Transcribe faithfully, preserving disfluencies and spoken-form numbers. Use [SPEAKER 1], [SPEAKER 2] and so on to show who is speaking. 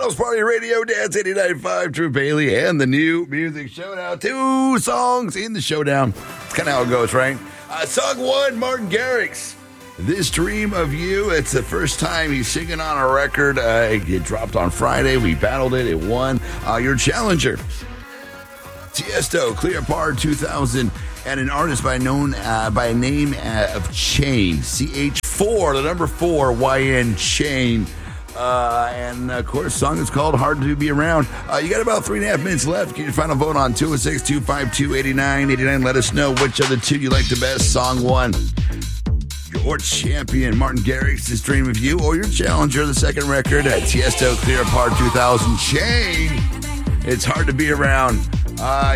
[SPEAKER 1] House Party Radio, Dance eighty-nine point five, Drew Bailey, and the New Music Showdown. Two songs in the showdown. It's kind of how it goes, right? Uh, song one, Martin Garrix, This Dream of You. It's the first time he's singing on a record. Uh, it dropped on Friday. We battled it. It won. Uh, your challenger, Tiesto, Clear Part two thousand, and an artist by known uh, by a name uh, of Chain, C H four, the number four, Y N Chain. Uh, and of course, song is called Hard to Be Around. Uh, you got about three and a half minutes left. Get your final vote on two oh six, two five two, eight nine eight nine. Let us know which of the two you like the best. Song one, your champion, Martin Garrix, This Dream of You, or your challenger, the second record at Tiesto, Clear Part two thousand, Chain. It's Hard to Be Around. Uh,